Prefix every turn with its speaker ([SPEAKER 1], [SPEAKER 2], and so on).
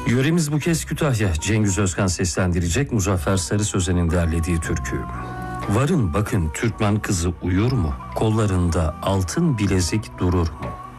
[SPEAKER 1] Yöremiz bu kez Kütahya. Cengiz Özkan seslendirecek Muzaffer Sarı Sözen'in derlediği türkü. Varın bakın Türkmen kızı uyur mu? Kollarında altın bilezik durur mu?